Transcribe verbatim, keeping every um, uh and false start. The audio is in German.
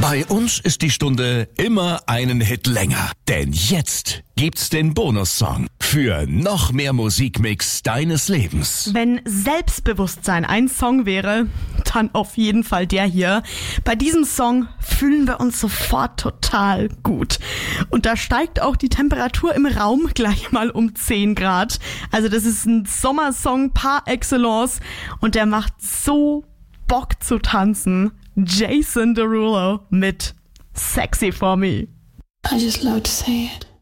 Bei uns ist die Stunde immer einen Hit länger. Denn jetzt gibt's den Bonussong für noch mehr Musikmix deines Lebens. Wenn Selbstbewusstsein ein Song wäre, dann auf jeden Fall der hier. Bei diesem Song fühlen wir uns sofort total gut. Und da steigt auch die Temperatur im Raum gleich mal um zehn Grad. Also das ist ein Sommersong par excellence und der macht so Bock zu tanzen. Jason Derulo mit Sexy for Me. I just love to say it.